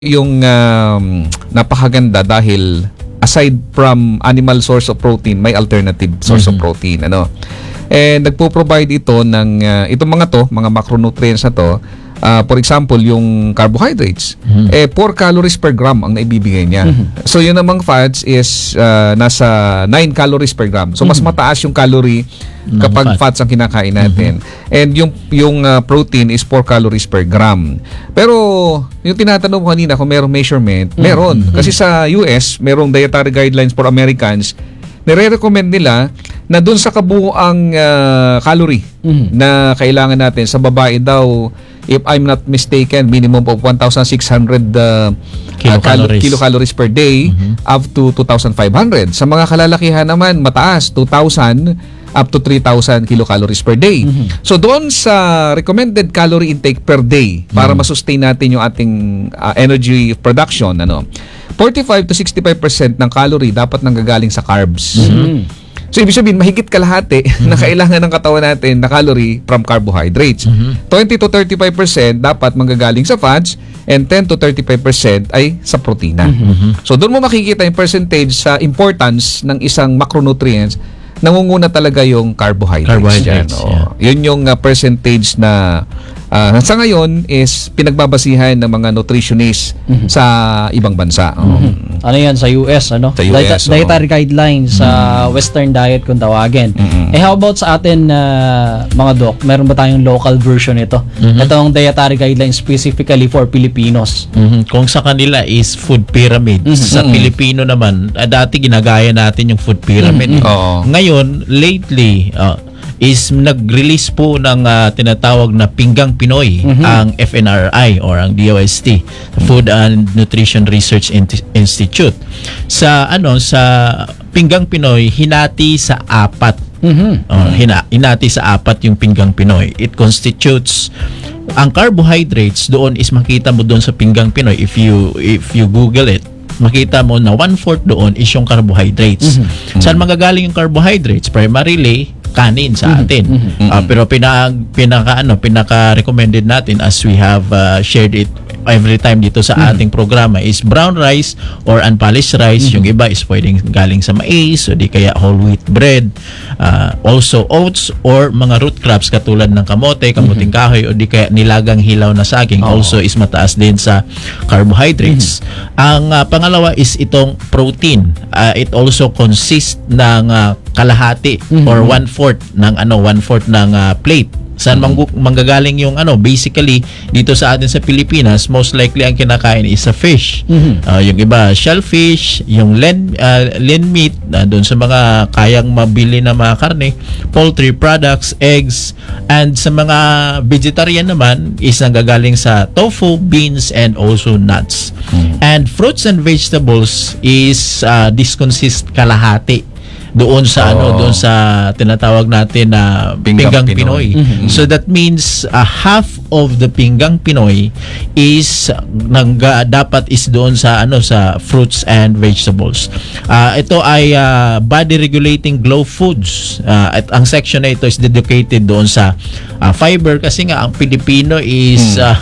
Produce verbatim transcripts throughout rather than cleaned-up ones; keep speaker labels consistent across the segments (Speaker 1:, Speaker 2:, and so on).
Speaker 1: Yung um, napakaganda dahil aside from animal source of protein, may alternative source mm-hmm. of protein. Ano? And nagpo-provide ito ng, uh, itong mga to, mga macronutrients na to, uh, for example, yung carbohydrates, mm-hmm. eh, four calories per gram ang naibibigay niya. Mm-hmm. So yun namang fats is uh, nasa nine calories per gram. So mas mm-hmm. mataas yung calorie kapag fat. fats ang kinakain natin. Mm-hmm. And yung yung uh, protein is four calories per gram. Pero yung tinatanong ko kanina kung merong measurement, mm-hmm. meron. Kasi sa U S, merong dietary guidelines for Americans, nire-recommend nila na dun sa kabuuang uh, calorie mm-hmm. na kailangan natin sa babae daw, if I'm not mistaken, minimum of one thousand six hundred uh, kilocalories. Uh, kilocalories per day mm-hmm. up to two thousand five hundred. Sa mga kalalakihan naman, mataas, two thousand up to three thousand kilocalories per day. Mm-hmm. So doon sa recommended calorie intake per day para mm-hmm. masustain natin yung ating uh, energy production, ano, forty-five to sixty-five percent ng calorie dapat nanggagaling sa carbs. Mm-hmm. So ibig sabihin, mahigit kalahati mm-hmm. na kailangan ng katawan natin na calorie from carbohydrates. Mm-hmm. twenty to thirty-five percent dapat manggagaling sa fats and ten to thirty-five percent ay sa protina. Mm-hmm. So doon mo makikita yung percentage sa importance ng isang macronutrients. Nangunguna talaga yung carbohydrates. Carbohydrates, yan, yeah. Yun yung uh, percentage na uh, sa ngayon is pinagbabasihan ng mga nutritionists mm-hmm. sa ibang bansa.
Speaker 2: Mm-hmm. Ano yan? Sa U S, ano?
Speaker 1: Sa U S,
Speaker 2: Diet- dietary guidelines sa mm-hmm. uh, Western diet kung tawagin. Mm-hmm. Eh how about sa atin, uh, mga doc? Meron ba tayong local version ito? Mm-hmm. Itong dietary guidelines specifically for Filipinos.
Speaker 3: Mm-hmm. Kung sa kanila is food pyramid. Mm-hmm. Sa mm-hmm. Pilipino naman, uh, dati ginagaya natin yung food pyramid. Mm-hmm. Oh. Ngayon, lately, uh, is nag-release po ng uh, tinatawag na Pinggang Pinoy, mm-hmm. ang F N R I or ang D O S T, Food and Nutrition Research Institute. Sa ano sa Pinggang Pinoy, hinati sa apat. Mm-hmm. Uh, hina, hinati sa apat yung Pinggang Pinoy. It constitutes ang carbohydrates doon is makita mo doon sa Pinggang Pinoy if you if you Google it. Makita mo na one-fourth doon is yung carbohydrates. Mm-hmm. Saan magagaling yung carbohydrates? Primarily, kanin sa atin. Mm-hmm. Uh, pero pinaka, pinaka, ano, pinaka-recommended natin as we have uh, shared it every time dito sa mm-hmm. ating programa is brown rice or unpolished rice. Mm-hmm. Yung iba is pwedeng galing sa mais o di kaya whole wheat bread. Uh, also oats or mga root crops katulad ng kamote, kamuting mm-hmm. kahoy o di kaya nilagang hilaw na saging. Oh. Also is mataas din sa carbohydrates. Mm-hmm. Ang uh, pangalawa is itong protein. Uh, it also consists ng uh, kalahati mm-hmm. or one-fourth ng ano, one-fourth ng uh, plate. Saan mm-hmm. manggagaling yung ano, basically dito sa atin sa Pilipinas, most likely ang kinakain is sa fish. Mm-hmm. Uh, yung iba shellfish, yung len uh, lean meat, uh, doon sa mga kayang mabili na mga karne, poultry products, eggs, and sa mga vegetarian naman is nanggagaling sa tofu, beans, and also nuts. Mm-hmm. And fruits and vegetables is uh, this consists kalahati doon sa oh. ano doon sa tinatawag natin na Pinggang, Pinggang Pinoy. Pinoy. Mm-hmm. So that means uh, half of the Pinggang Pinoy is nang dapat is doon sa ano sa fruits and vegetables. Uh, ito ay uh, body regulating glow foods. Uh, at ang section na ito is dedicated doon sa uh, fiber kasi nga ang Pilipino is hmm. uh,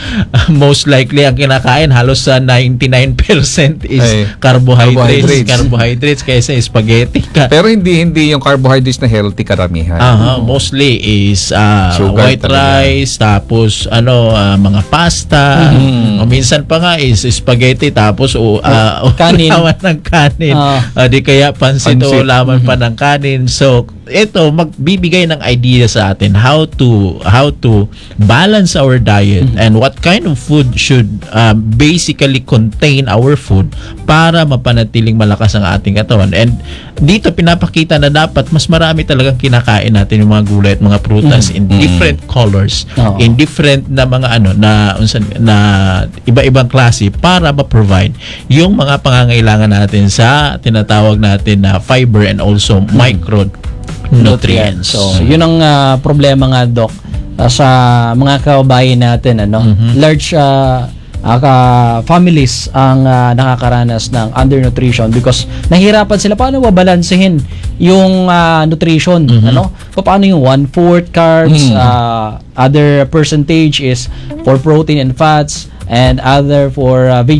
Speaker 3: most likely ang kinakain halos sa ninety-nine percent is ay, carbohydrates, carbohydrates, carbohydrates kaysa spaghetti.
Speaker 1: Pero hindi hindi yung carbohydrates na healthy karamihan.
Speaker 3: Uh-huh. Mostly is uh, white talaga. Rice, tapos ano uh, mga pasta. Mm-hmm. O minsan pa nga is spaghetti tapos o uh, kanin ng kanin. Uh, uh, di kaya pansit, pansit. o laman mm-hmm. pa ng kanin. So ito magbibigay ng idea sa atin how to how to balance our diet mm-hmm. and what kind of food should uh, basically contain our food para mapanatiling malakas ang ating katawan. And dito pinapakita na dapat mas marami talagang kinakain natin yung mga gulay at mga prutas mm-hmm. in different colors, oh. in different na mga ano na na iba-ibang klase para ma-provide yung mga pangangailangan natin sa tinatawag natin na fiber and also mm-hmm. micro nutrients.
Speaker 2: So, yun ang uh, problema nga, Doc, uh, sa mga kababayan natin, ano, mm-hmm. large uh, uh, families ang uh, nakakaranas ng undernutrition because nahihirapan sila paano mabalansehin yung uh, nutrition, mm-hmm. ano? Paano yung one-fourth carbs, mm-hmm. uh, other percentage is for protein and fats, and other for uh,